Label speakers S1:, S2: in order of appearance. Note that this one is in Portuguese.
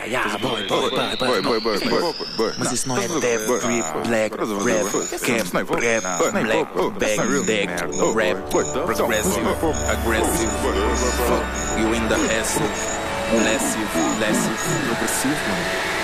S1: Mas isso não é death, grip, black, rap, cap, rap, black, bag, deck, rap, progressive, aggressive, fuck you in the ass, massive, progressivo.